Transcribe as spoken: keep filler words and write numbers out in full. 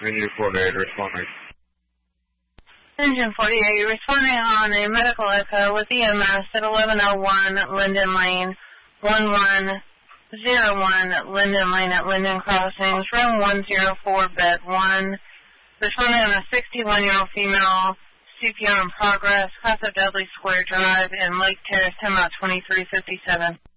Engine forty-eight responding. Engine forty-eight responding on a medical echo with E M S at eleven oh one Linden Lane, one one zero one Linden Lane at Linden Crossings, room one oh four, bed one. Responding on a sixty-one-year-old female, C P R in progress, Casa Dudley Square Drive in Lake Terrace, ten twenty-three fifty-seven.